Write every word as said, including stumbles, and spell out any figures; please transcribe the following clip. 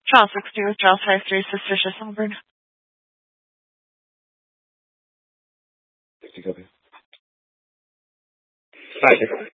Trial sixty with trial five three suspicious Auburn. sixty copy. Five six.